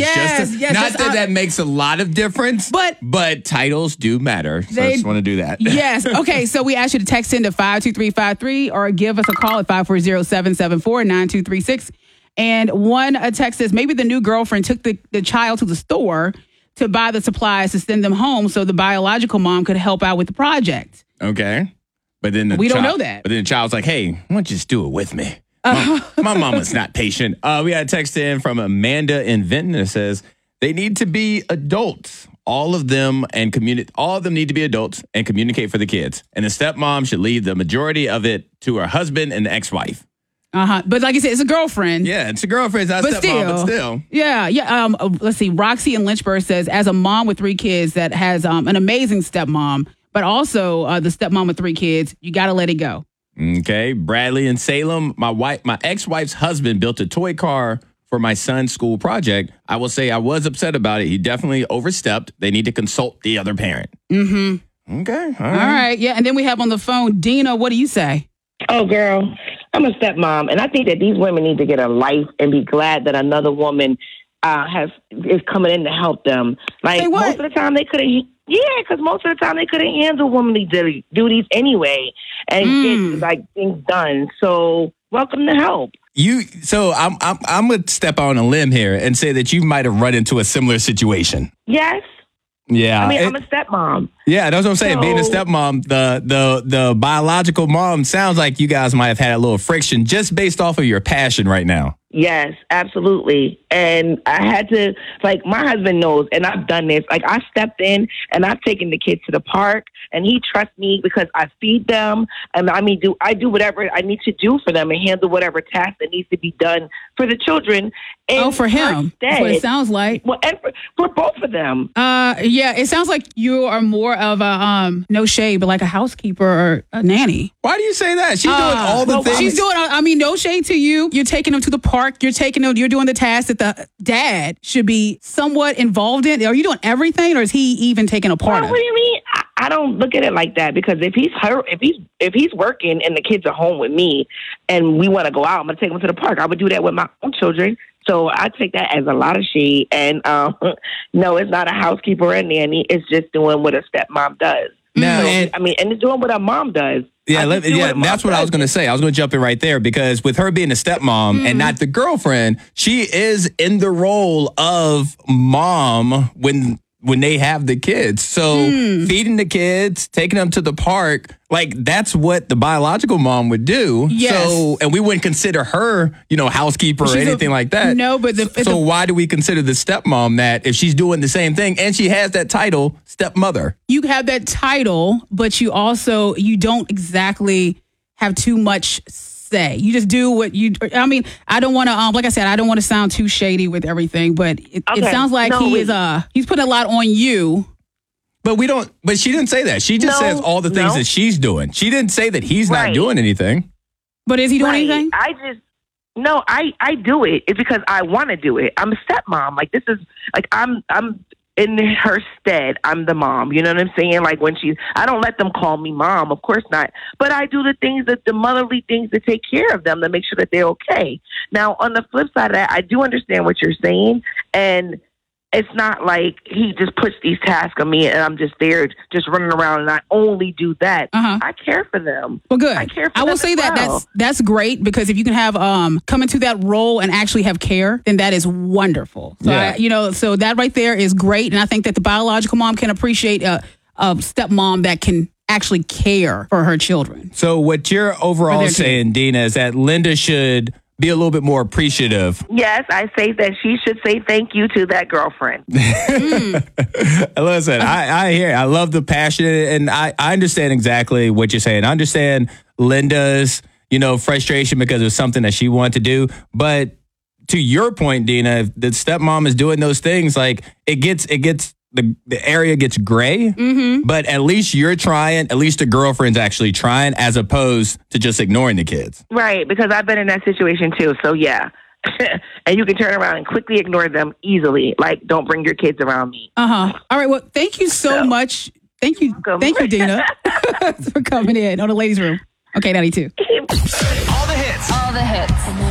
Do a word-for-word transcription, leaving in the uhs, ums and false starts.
Yes, just to, yes, not just, that uh, that makes a lot of difference, but but titles do matter. So they, I just want to do that. Yes. Okay. So we ask you to text into five two three five three or give us a call at five four zero, seven seven four, nine two three six. And one uh, text says maybe the new girlfriend took the, the child to the store to buy the supplies to send them home so the biological mom could help out with the project. Okay. But then the we don't child, know that. But then the child's like, hey, why don't you just do it with me? My, my mama's not patient. Uh, we got a text in from Amanda in Vinton that says they need to be adults. All of them and communicate. All of them need to be adults and communicate for the kids. And the stepmom should leave the majority of it to her husband and the ex-wife. Uh-huh. But like I said, it's a girlfriend. Yeah, it's a girlfriend. It's not but stepmom, still, but still. Yeah, yeah. Um, uh, let's see. Roxy in Lynchburg says, as a mom with three kids that has um, an amazing stepmom, but also uh, the stepmom with three kids, you got to let it go. Okay. Bradley in Salem. My wife, my ex-wife's husband built a toy car for my son's school project. I will say I was upset about it. He definitely overstepped. They need to consult the other parent. Mm-hmm. Okay. All right. All right. Yeah. And then we have on the phone, Dina, what do you say? Oh, girl, I'm a stepmom, and I think that these women need to get a life and be glad that another woman uh, has is coming in to help them. Like, Say what? most of the time they couldn't, yeah, because most of the time they couldn't handle womanly duty- duties anyway and Mm. get, like, things done. So, welcome to help. You so I'm I'm I'm gonna step on a limb here and say that you might have run into a similar situation. Yes. Yeah. I mean, it- I'm a stepmom. Yeah, that's what I'm saying. So- Being a stepmom, the the the biological mom sounds like you guys might have had a little friction just based off of your passion right now. Yes, absolutely. And I had to, like, my husband knows, and I've done this. Like, I stepped in and I've taken the kids to the park, and he trusts me because I feed them. And I mean, do I do whatever I need to do for them and handle whatever task that needs to be done for the children. And Oh, for him. That's what it sounds like. Well, and for, for both of them. Uh, yeah, it sounds like you are more of a, um, no shade, but like a housekeeper or a nanny. Why do you say that? She's doing Uh, all the well, things. She's doing, I mean, no shade to you. You're taking them to the park. You're taking them, you're doing the tasks that the dad should be somewhat involved in. Are you doing everything, or is he even taking a part Well, of what do it? you mean? I, I don't look at it like that, because if he's her, if he's if he's working and the kids are home with me, and we want to go out, I'm gonna take them to the park. I would do that with my own children. So I take that as a lot of shade. And um, no, it's not a housekeeper or a nanny. It's just doing what a stepmom does. Now, So, and- I mean, and it's doing what a mom does. Yeah, I let, just do yeah, what a mom that's what I was does. going to say. I was going to jump in right there because with her being a stepmom Mm. and not the girlfriend, she is in the role of mom when when they have the kids. So Mm. feeding the kids, taking them to the park, like that's what the biological mom would do. Yes. So, and we wouldn't consider her, you know, housekeeper or She's a- anything like that. No, but the, So the why do we consider the stepmom that if she's doing the same thing and she has that title, stepmother? you have that title, but you also, you don't exactly have too much say. You just do what you, I mean, I don't want to, um, like I said, I don't want to sound too shady with everything, but it, it Okay. sounds like No, he we- is, uh, he's putting a lot on you. But we don't, but she didn't say that. She just No, says all the things no. that she's doing. She didn't say that he's not Right. doing anything. But is he doing Right. anything? I just no, I I do it. It's because I want to do it. I'm a stepmom. Like, this is like I'm I'm in her stead. I'm the mom. You know what I'm saying? Like, when she, I don't let them call me mom. Of course not. But I do the things that the motherly things to take care of them to make sure that they're okay. Now, on the flip side of that, I do understand what you're saying, and it's not like he just puts these tasks on me and I'm just there just running around and I only do that. Uh-huh. I care for them. Well, good. I care for will them say as that well. that's that's great, because if you can have um come into that role and actually have care, then that is wonderful. So Yeah. I, you know, so that right there is great, and I think that the biological mom can appreciate a, a stepmom that can actually care for her children. So what you're For overall their saying, Dina, is that Linda should be a little bit more appreciative. Yes, I say that she should say thank you to that girlfriend. Listen, I, I hear, I love the passion, and I, I understand exactly what you're saying. I understand Linda's, you know, frustration because of something that she wanted to do. But to your point, Dina, if the stepmom is doing those things, like it gets, it gets, the, the area gets gray, Mm-hmm. but at least you're trying, at least the girlfriend's actually trying, as opposed to just ignoring the kids. Right, because I've been in that situation too. So, yeah. And you can turn around and quickly ignore them easily. Like, don't bring your kids around me. Uh huh. All right. Well, thank you so So- much. Thank you, Welcome. thank you, Dina, for coming in on the ladies' room. Okay, ninety-two. All the hits. All the hits.